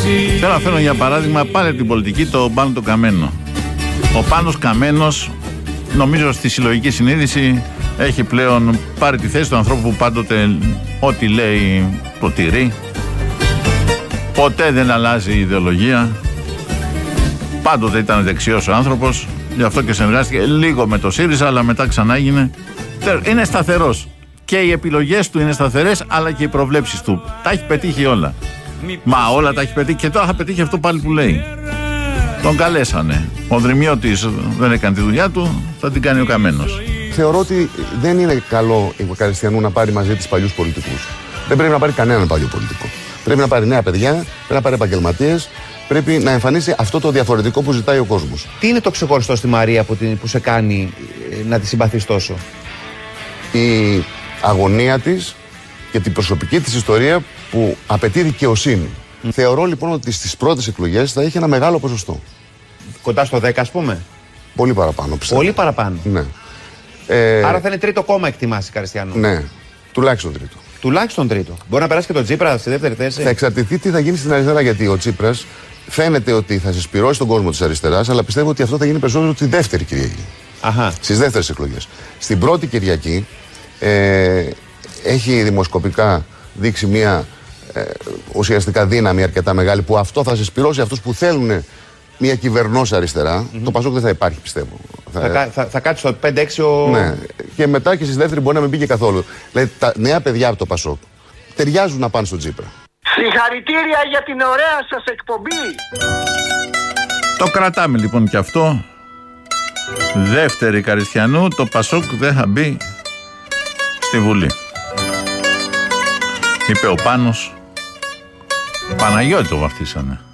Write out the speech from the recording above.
Θέλω να φέρω για παράδειγμα πάλι την πολιτική το Πάνο το Καμένο. Ο Πάνος Καμένος, νομίζω στη συλλογική συνείδηση, έχει πλέον πάρει τη θέση του ανθρώπου που πάντοτε ό,τι λέει το τηρεί. Ποτέ δεν αλλάζει η ιδεολογία. Πάντοτε ήταν δεξιός ο άνθρωπος. Γι' αυτό και συνεργάστηκε λίγο με το ΣΥΡΙΖΑ, αλλά μετά ξανά έγινε. Είναι σταθερός. Και οι επιλογές του είναι σταθερές, αλλά και οι προβλέψεις του. Τα έχει πετύχει όλα. Μα όλα τα έχει πετύχει και τώρα θα πετύχει αυτό πάλι που λέει. Τον καλέσανε. Ο Δρυμιώτης δεν έκανε τη δουλειά του, θα την κάνει ο Καμένος. Θεωρώ ότι δεν είναι καλό η Καριστιανού να πάρει μαζί της παλιούς πολιτικούς. Δεν πρέπει να πάρει κανέναν παλιό πολιτικό. Πρέπει να πάρει νέα παιδιά, πρέπει να πάρει επαγγελματίες, πρέπει να εμφανίσει αυτό το διαφορετικό που ζητάει ο κόσμος. Τι είναι το ξεχωριστό στη Μαρία που σε κάνει να τη συμπαθείς τόσο? Η αγωνία της και την προσωπική της ιστορία που απαιτεί δικαιοσύνη. Θεωρώ λοιπόν ότι στις πρώτες εκλογές θα είχε ένα μεγάλο ποσοστό. Κοντά στο 10 ας πούμε? Πολύ παραπάνω πιστεύω. Πολύ παραπάνω. Ναι. Άρα θα είναι τρίτο κόμμα εκτιμάς η Καριστιανού? Ναι, τουλάχιστον τρίτο. Τουλάχιστον τρίτο. Μπορεί να περάσει και τον Τσίπρα στη δεύτερη θέση. Θα εξαρτηθεί τι θα γίνει στην αριστερά, γιατί ο Τσίπρας φαίνεται ότι θα συσπυρώσει τον κόσμο της αριστεράς, αλλά πιστεύω ότι αυτό θα γίνει περισσότερο τη δεύτερη Κυριακή. Στις δεύτερες εκλογές. Στην πρώτη Κυριακή έχει δημοσκοπικά δείξει μια ουσιαστικά δύναμη αρκετά μεγάλη, που αυτό θα συσπυρώσει αυτούς που θέλουν μια κυβερνώσα αριστερά. Το Πασόκ δεν θα υπάρχει, πιστεύω. Θα κάτσει στο 5-6 ο... Ναι. Και μετά και στις δεύτερη μπορεί να μην πήγε καθόλου. Δηλαδή τα νέα παιδιά από το Πασόκ ταιριάζουν να πάνε στον Τσίπρα. Συγχαρητήρια για την ωραία σας εκπομπή. Το κρατάμε λοιπόν και αυτό. Δεύτερη Καριστιανού, το Πασόκ δεν θα μπει στη Βουλή. Είπε ο Πάνος. Παναγιώτη το βαφτίσανε.